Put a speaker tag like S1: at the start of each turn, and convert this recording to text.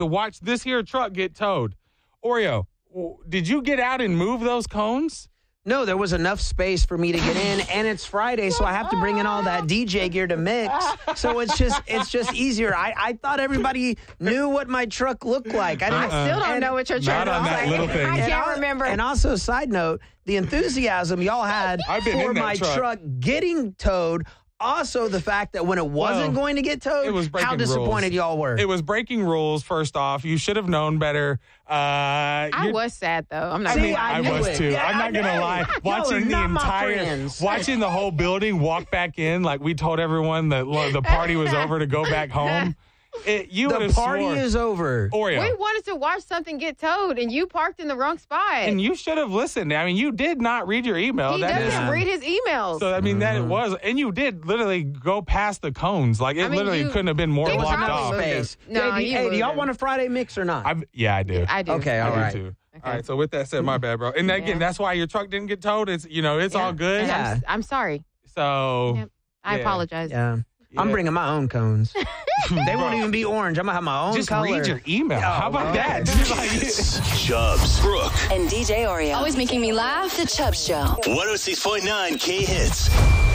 S1: to watch this here truck get towed. Oreo, did you get out and move those cones?
S2: No, there was enough space for me to get in, and it's Friday, so I have to bring in all that DJ gear to mix. So it's just easier. I thought everybody knew what my truck looked like.
S3: I still don't know what your truck
S1: Not on
S3: looks
S1: that
S3: like.
S1: little thing.
S3: I can't remember.
S2: And also, side note, the enthusiasm y'all had
S1: I've been
S2: for
S1: in that
S2: my
S1: truck.
S2: getting towed. Also, the fact that when it wasn't going to get towed,
S1: it was breaking
S2: how disappointed
S1: rules.
S2: y'all were.
S1: It was breaking rules, first off. You should have known better.
S3: I was sad, though. I'm not
S2: See,
S1: I
S2: knew
S1: was
S2: it.
S1: too.
S2: Yeah,
S1: I'm not gonna lie.
S2: Y'all are
S1: Watching the
S2: not my
S1: entire,
S2: friends.
S1: watching the whole building walk back in, like we told everyone that the party was over to go back home. You would
S2: the
S1: have
S2: party
S1: swore.
S2: is over.
S1: Oreo.
S3: We wanted to watch something get towed, and you parked in the wrong spot.
S1: And you should have listened. I mean, you did not read your email.
S3: He
S1: That
S3: doesn't
S1: is-
S3: read his emails.
S1: So, I mean, that it was. And you did literally go past the cones. Like, it literally couldn't have been more
S3: He
S1: blocked
S3: probably
S1: off.
S3: moved him.
S2: Space.
S3: No,
S2: hey,
S3: you
S2: do
S3: moved
S2: y'all
S3: him.
S2: want a Friday mix or not?
S1: Yeah, I do.
S3: I do.
S2: Okay, all
S1: I
S2: right.
S1: do too.
S3: Okay.
S1: All right, so with that said, my bad, bro. And again, that's why your truck didn't get towed. It's, it's all good.
S3: And
S2: Yeah.
S3: I'm sorry.
S1: So,
S3: Yep. I apologize.
S2: Yeah. I'm bringing my own cones. They won't even be orange. I'm going to have my own
S1: just
S2: color.
S1: read your email. How about that?
S4: It's Chubbs, Brooke,
S5: And DJ Oreo.
S6: Always making me laugh.
S5: The Chubb Show.
S4: 106.9 K Hits.